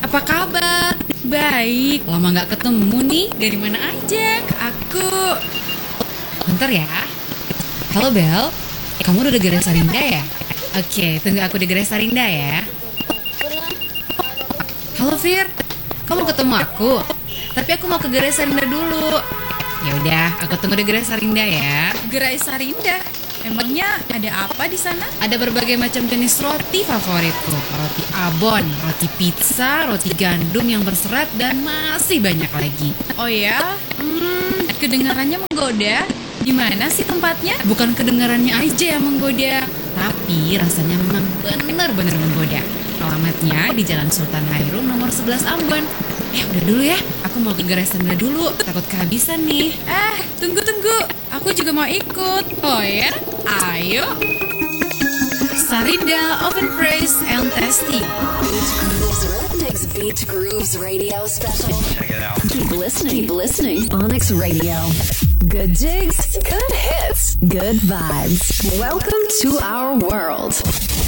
Apa kabar? Baik. Lama gak ketemu nih. Dari mana aja? Aku. Bentar ya. Halo Bel. Kamu udah di Sarinda ya? Oke, tunggu aku di Sarinda ya. Halo Fir. Kamu ketemu aku? Tapi aku mau ke Sarinda dulu. Ya udah, aku tunggu di Sarinda ya. Sarinda? Emangnya ada apa di sana? Ada berbagai macam jenis roti favoritku. Roti abon, roti pizza, roti gandum yang berserat, dan masih banyak lagi. Oh ya? Kedengarannya menggoda. Di mana sih tempatnya? Bukan kedengarannya aja yang menggoda, tapi rasanya memang benar-benar menggoda. Alamatnya di Jalan Sultan Hairun nomor 11 Ambon. Udah dulu ya, aku mau ke Sarinda dulu, takut kehabisan nih. Tunggu. Aku juga mau ikut. Oh ya? Ayo. Sarinda Oven Fresh and Tasty. Beach Grooves Radio Special. Check it out. Keep listening. Onyx Radio. Good jigs, good hits, good vibes. Welcome to our world.